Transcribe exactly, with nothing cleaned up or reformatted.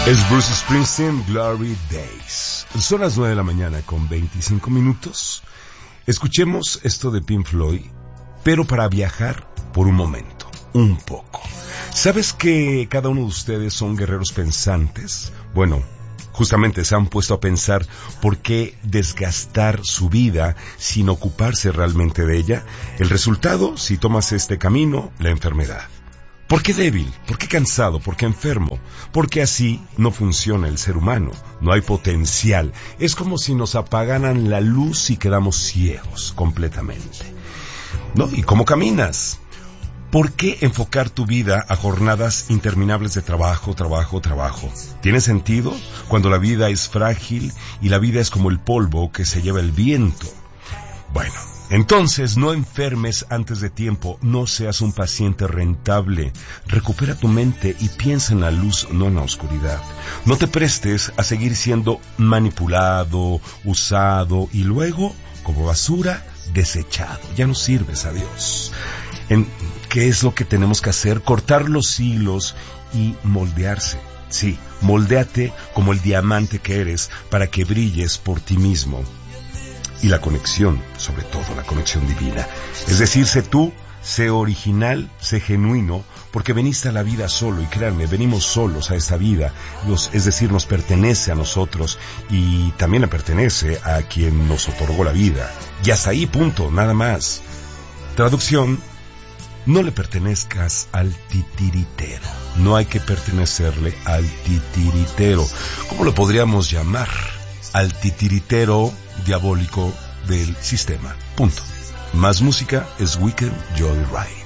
Es Bruce Springsteen, Glory Days. Son las nueve de la mañana con veinticinco minutos. Escuchemos esto de Pink Floyd, pero para viajar por un momento, un poco. ¿Sabes que cada uno de ustedes son guerreros pensantes? Bueno, justamente se han puesto a pensar por qué desgastar su vida sin ocuparse realmente de ella. El resultado, si tomas este camino, la enfermedad. ¿Por qué débil? ¿Por qué cansado? ¿Por qué enfermo? Porque así no funciona el ser humano. No hay potencial. Es como si nos apagaran la luz y quedamos ciegos completamente. ¿No? ¿Y cómo caminas? ¿Por qué enfocar tu vida a jornadas interminables de trabajo, trabajo, trabajo? ¿Tiene sentido? Cuando la vida es frágil y la vida es como el polvo que se lleva el viento. Bueno, entonces no enfermes antes de tiempo, no seas un paciente rentable. Recupera tu mente y piensa en la luz, no en la oscuridad. No te prestes a seguir siendo manipulado, usado y luego, como basura, desechado. Ya no sirves a Dios. En, ¿Qué es lo que tenemos que hacer? Cortar los hilos y moldearse. Sí, moldéate como el diamante que eres para que brilles por ti mismo. Y la conexión, sobre todo la conexión divina. Es decir, sé tú, sé original, sé genuino, porque veniste a la vida solo, y créanme, venimos solos a esta vida, nos, es decir, nos pertenece a nosotros, y también le pertenece a quien nos otorgó la vida. Y hasta ahí, punto, nada más. Traducción: no le pertenezcas al titiritero. No hay que pertenecerle al titiritero. ¿Cómo lo podríamos llamar? Al titiritero diabólico del sistema. Punto. Más música es Weekend Joyride.